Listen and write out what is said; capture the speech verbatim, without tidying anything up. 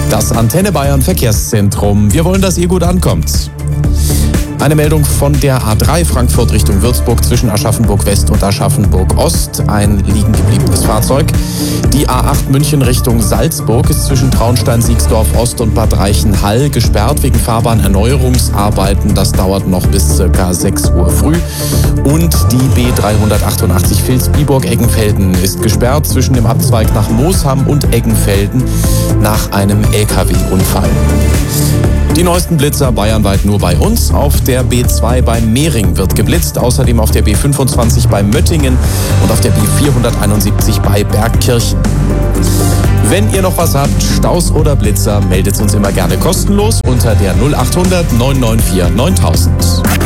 Das Antenne Bayern Verkehrszentrum. Wir wollen, dass ihr gut ankommt. Eine Meldung von der A drei Frankfurt Richtung Würzburg zwischen Aschaffenburg West und Aschaffenburg Ost. Ein liegen gebliebenes Fahrzeug. Die A acht München Richtung Salzburg ist zwischen Traunstein, Siegsdorf Ost und Bad Reichenhall gesperrt wegen Fahrbahnerneuerungsarbeiten. Das dauert noch bis ca. sechs Uhr früh. Und die B dreihundertachtundachtzig Vilsbiburg-Eggenfelden ist gesperrt zwischen dem Abzweig nach Moosham und Eggenfelden nach einem L K W-Unfall. Die neuesten Blitzer bayernweit nur bei uns. Auf der B zwei bei Mehring wird geblitzt, außerdem auf der B fünfundzwanzig bei Möttingen und auf der B vierhunderteinundsiebzig bei Bergkirchen. Wenn ihr noch was habt, Staus oder Blitzer, meldet uns immer gerne kostenlos unter der null achthundert neun neun vier neuntausend.